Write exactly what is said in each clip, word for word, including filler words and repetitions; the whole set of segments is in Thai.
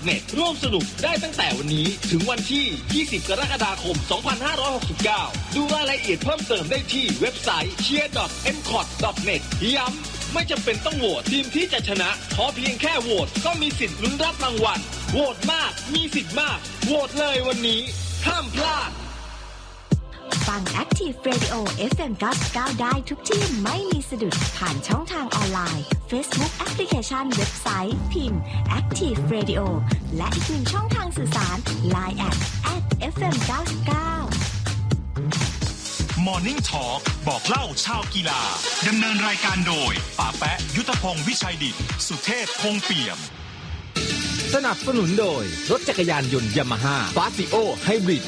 เน็ต ร่วมสนุกได้ตั้งแต่วันนี้ถึงวันที่ยี่สิบกรกฎาคมสองพันห้าร้อยหกสิบเก้าดูรายละเอียดเพิ่มเติมได้ที่เว็บไซต์ เชียร์ ดอท เอ็ม ซี โอ ที ดอท เน็ต ย้ำไม่จำเป็นต้องโหวตทีมที่จะชนะขอเพียงแค่โหวตก็มีสิทธิ์ลุ้นรับรางวัลโหวตมากมีสิทธิ์มากโหวตเลยวันนี้ห้ามพลาดฟัง Active Radio เอฟ เอ็ม เก้าสิบเก้าได้ทุกที่ไม่มีสะดุดผ่านช่องทางออนไลน์ Facebook แอปพลิเคชันเว็บไซต์พิมพ์ Active Radio และอีกหนึ่งช่องทางสื่อสาร ไลน์ แอท แอท เอฟ เอ็ม เก้าสิบเก้า Morning Talk บอกเล่าชาวกีฬาดำเนินรายการโดยป๋าแปะยุทธพงศ์วิชัยดิษฐ์สุเทพคงเปี่ยมสนับสนุนโดยรถจักรยานยนต์ยามาฮ่าฟาซิโอไฮบริด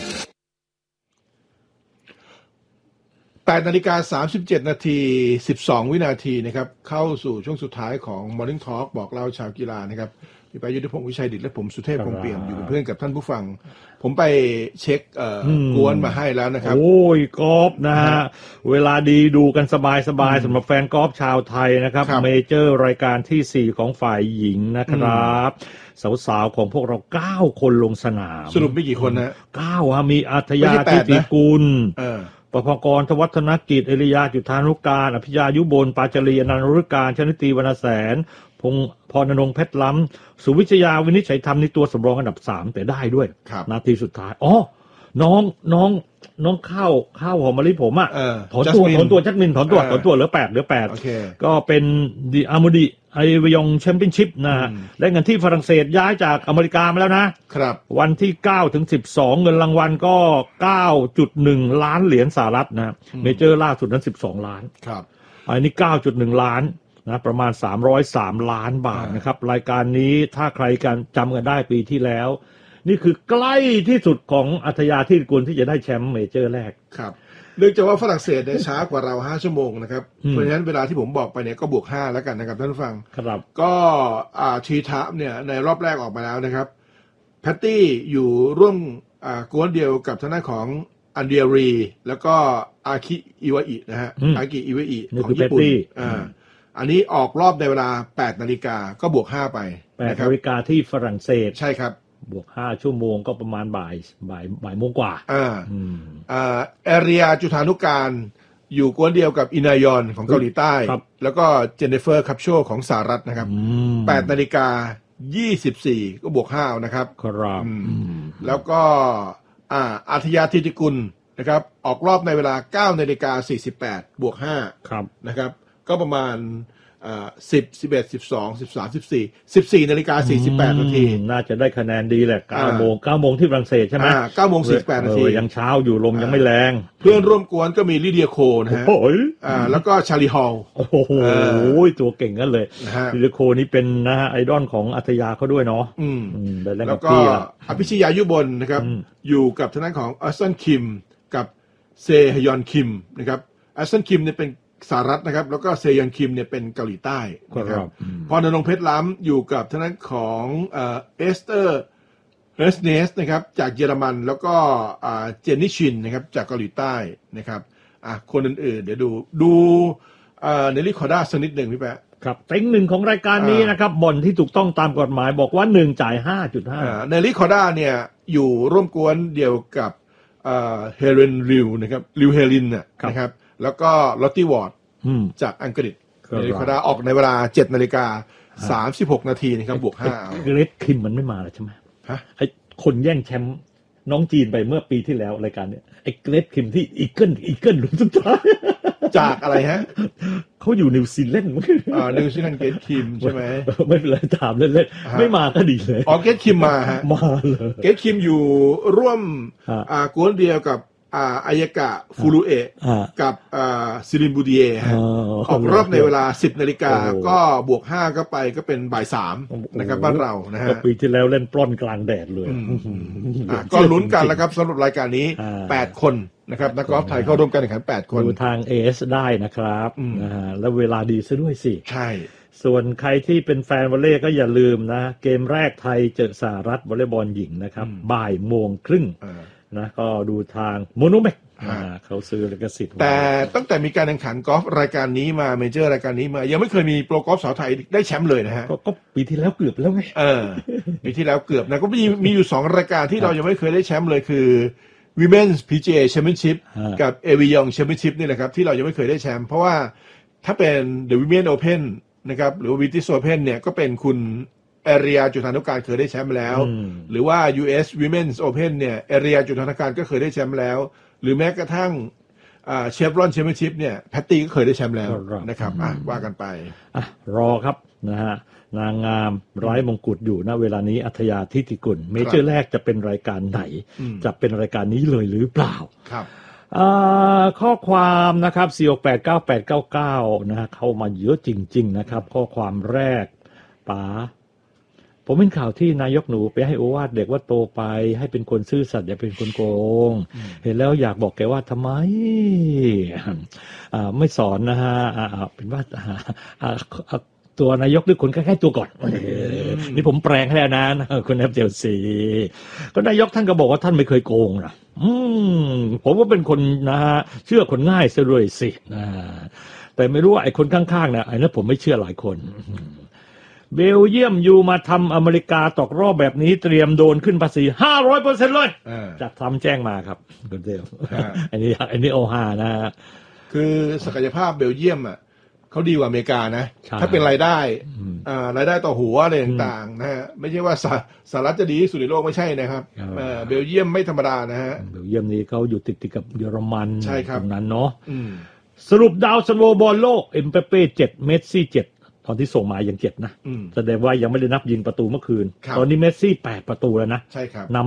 แปดนาฬิกาสามสิบเจ็ดนาทีสิบสองวินาทีนะครับเข้าสู่ช่วงสุดท้ายของ Morning Talk บอกเล่าชาวกีฬานะครับพี่ไปยุทธพงศ์วิชัยดิษฐ์และผมสุเทพคงเปี่ยมอยู่เป็นเพื่อนกับท่านผู้ฟังผมไปเช็คเอ่อกวนมาให้แล้วนะครับโอ้ยกอล์ฟนะฮะเวลาดีดูกันสบายๆสำหรับแฟนกอล์ฟชาวไทยนะครับเมเจอร์รายการที่สี่ของฝ่ายหญิงนะครับสาวๆของพวกเราเก้าคนลงสนามสรุปไม่กี่คนนะเก้าฮะมีอัธยาทิติกุลประภากร ทวัฒนกิจเอริยาจุฑานุการอภิญญายุบลปาจรีอนันต์รุการชนิตีวรรณแสนพงศ์พรณรงค์เพชรล้ำสุวิชยาวินิจฉัยธรรมในตัวสำรองอันดับสามแต่ได้ด้วยนาทีสุดท้ายอ๋อน้องน้องน้องข้าวข้าวหอมมะลิผมอ่ะถอนตัวถอนตัวจัดมินถอนตัวถอนตัวเหลือแปดเหลือแปดก็เป็นดิอามูดิไอวยองแชมเปี้ยนชิพนะฮะและเงินที่ฝรั่งเศสย้ายจากอเมริกามาแล้วนะครับวันที่เก้าถึงสิบสองเงินรางวัลก็ เก้าจุดหนึ่ง ล้านเหรียญสหรัฐนะเมเจอร์ล่าสุดนั้นสิบสองล้านครับอันนี้ เก้าจุดหนึ่ง ล้านนะประมาณสามร้อยสามล้านบาทนะครับรายการนี้ถ้าใครกันจำกันได้ปีที่แล้วนี่คือใกล้ที่สุดของอัธยาทิติกุลที่จะได้แชมป์เมเจอร์แรกครับเนื่องจากว่าฝรั่งเศสเนี่ยช้ากว่าเราห้าชั่วโมงนะครับเพราะฉะนั้นเวลาที่ผมบอกไปเนี่ยก็บวกห้าแล้วกันนะครับท่านผู้ฟังครับก็อ่าทีทัพเนี่ยในรอบแรกออกมาแล้วนะครับแพตตี้อยู่ร่วมอ่ากวนเดียวกับทางด้านของอันเดียรีแล้วก็อาคิอิวาอินะฮะอากิอิวาอิของญี่ปุ่นอ่าอันนี้ออกรอบในเวลา แปดนาฬิกาก็บวกห้าไปแปดนาฬิกาที่ฝรั่งเศสใช่ครับบวกห้าชั่วโมงก็ประมาณบ่ายบ่ายบ่ายโมงกว่าอ่าอ่าแอเรียจุฑานุการอยู่กวนเดียวกับอินายอนของเกาหลีใต้แล้วก็เจนนิเฟอร์คัปโชของสหรัฐนะครับ แปดนาฬิกายี่สิบสี่ก็บวกห้านะครับครับแล้วก็อ่าอัธยาทิติกุลนะครับออกรอบในเวลา เก้านาฬิกาสี่สิบแปดบวกห้าครับนะครับก็ประมาณอ่าสิบ สิบเอ็ด สิบสอง สิบสาม สิบสี่ สิบสี่นาฬิกาสี่สิบแปดนาทีน่าจะได้คะแนนดีแหละเก้าโมงเก้าโมงที่ฝรั่งเศสใช่ไหมอ่าเก้าโมงสี่สิบแปดนาทียังเช้าอยู่ลมยังไม่แรงเพื่อนร่วมกวนก็มีลิเดียโคนะฮะอ่าแล้วก็ชาลีฮอลโอ้โหตัวเก่งกันเลยลิเดียโคนี่เป็นนะฮะไอดอลของอัธยาเขาด้วยเนาะอืมแล้วก็อภิชยายุบลนะครับอยู่กับทางด้านของอัสซันคิมกับเซฮยอนคิมนะครับอัสซันคิมเนี่ยเป็นสหรัฐนะครับแล้วก็เซยอนคิมเนี่ยเป็นเกาหลีใต้นะครับพรณรงค์เพชรล้ำอยู่กับทางด้านของเอ่อเอสเตอร์เฮสเนสนะครับจากเยอรมันแล้วก็อ่าเจนนิชินนะครับจากเกาหลีใต้นะครับอ่ะคนอื่นๆเดี๋ยวดูดูเอ่อเนลลี่คอร์ด้าสักนิดหนึ่งพี่แป๊ะครับเต็งหนึ่งของรายการนี้นะครับบ่อนที่ถูกต้องตามกฎหมายบอกว่าหนึ่งจ่าย ห้าจุดห้าเนลลี่คอร์ด้าเนี่ยอยู่ร่วมกวนเดียวกับเอ่อเฮเลนริวนะครับริวเฮลินนะครับแล้วก็ลอตตี้วอร์ดจากอังกฤษเนลลี่คอร์ด้าออกในเวลา เจ็ดนาฬิกาสามสิบหกนาทีนะครับบวกห้าเกรทคิมมันไม่มาแล้วใช่ไหมฮะไอ้คนแย่งแชมป์น้องจีนไปเมื่อปีที่แล้วรายการเนี้ยไอ้เกรทคิมที่อีเกิลอีเกิลหลุดสุดท้ายจากอะไรฮะเขาอยู่นิวซีแลนด์อ่านิวซีแลนด์เกรทคิมใช่ไหมไม่เป็นไรถามเล่นๆไม่มาก็ดีเลยอ๋อเกรทคิมมาฮะมาเลยเกรทคิมอยู่ร่วมอ่ากวนเดียวกับอ่าอายากะฟูรุเอะกับอ่าซิรินบูดิเอฮะออกรอบในเวลา สิบนาฬิกาก็บวกห้าก็ไปก็เป็นบ่ายสามนะครับบ้านเรานะฮะปีที่แล้วเล่นปล้นกลางแดดเลยอ่าก็ลุ้นกันแล้วครับสำหรับรายการนี้แปดคนนะครับนักกอล์ฟไทยเข้าร่วมการแข่งขันแปดคนดูทาง เอ เอส ได้นะครับอ่าแล้วเวลาดีซะด้วยสิใช่ส่วนใครที่เป็นแฟนวอลเลย์ก็อย่าลืมนะเกมแรกไทยเจอสหรัฐวอลเลย์บอลหญิงนะครับบ่ายโมงครึ่งนะก็ดูทางโมโนแมกเขาซื้อลิขสิทธิ์แต่ตั้งแต่มีการแข่งขันกอล์ฟรายการนี้มาเมเจอร์รายการนี้มายังไม่เคยมีโปรกอล์ฟสาวไทยได้แชมป์เลยนะฮะก็ปีที่แล้วเกือบแล้วไงเออปีที่แล้วเกือบนะก็มีมีอยู่สองรายการที่เรายังไม่เคยได้แชมป์เลยคือ Women's พี จี เอ Championship กับ Avion Championship นี่แหละครับที่เรายังไม่เคยได้แชมป์เพราะว่าถ้าเป็น The Women Open นะครับหรือ British Open เนี่ยก็เป็นคุณเอเรียจุฑานุการเคยได้แชมป์แล้วหรือว่า ยู เอส Women's Open เนี่ยเอเรียจุฑานุการก็เคยได้แชมป์แล้วหรือแม้กระทั่งอ่าเชฟรอนแชมเปี้ยนชิพเนี่ยแพตตี้ก็เคยได้แชมป์แล้วนะครับอ่ะว่ากันไปอ่ะรอครับนะฮะนางงามไร้มงกุฎอยู่ณเวลานี้อัธยาธิติกุลเมเจอร์แรกจะเป็นรายการไหนจะเป็นรายการนี้เลยหรือเปล่าครับข้อความนะครับสี่ หก แปด เก้า แปด เก้า เก้านะฮะเข้ามาเยอะจริงๆนะครับข้อความแรกป๋าผมเป็นข่าวที่นายกหนูไปให้โอวาทเด็กว่าโตไปให้เป็นคนซื่อสัตย์อย่าเป็นคนโกงเห็นแล้วอยากบอกแกว่าทำไมไม่สอนนะฮะเป็นว่าตัวนายกหรือคนใกล้ๆตัวก่อนนี่ผมแปลงให้แล้วนะคุณแอปเจลซีก็นายกท่านก็บอกว่าท่านไม่เคยโกงนะอืมผมว่าเป็นคนนะฮะเชื่อคนง่ายซะด้วยสินะแต่ไม่รู้ว่าไอ้คนข้างๆนะไอ้นั้นผมไม่เชื่อหลายคนเบลเยียมอยู่มาทำอเมริกาตกรอบแบบนี้เตรียมโดนขึ้นภาษี ห้าร้อยเปอร์เซ็นต์ เลยจากทำแจ้งมาครับคุณเดลอันนี้อันนี้โอฮานะคือศักยภาพเบลเยียมอ่ะเขาดีกว่าอเมริกานะถ้าเป็นรายได้อ่ารายได้ต่อหัวอะไรต่างๆนะฮะไม่ใช่ว่าสหรัฐจะดีที่สุดในโลกไม่ใช่นะครับเบลเยียมไม่ธรรมดานะฮะเบลเยียมนี้เขาอยู่ติดๆกับเยอรมันใช่ครับตรงนั้นเนาะสรุปดาวซันโวบอลโลกเอ็มเปเป้เจ็ดเมสซี่เจ็ดตอนที่ส่งมายังเจ็ดนะแสดงว่ายังไม่ได้นับยิงประตูเมื่อคืนตอนนี้เมสซี่แปดประตูแล้วนะใช่ครับ